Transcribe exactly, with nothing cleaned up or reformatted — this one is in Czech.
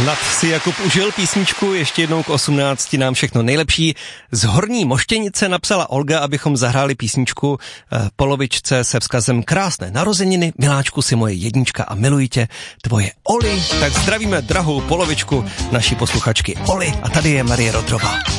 Nad si Jakub užil písničku, ještě jednou k osmnácti nám všechno nejlepší. Z Horní Moštěnice napsala Olga, abychom zahráli písničku eh, polovičce se vzkazem krásné narozeniny, miláčku si moje jednička a miluji tě, tvoje Oli. Tak zdravíme drahou polovičku naší posluchačky Oli a tady je Marie Rodrová.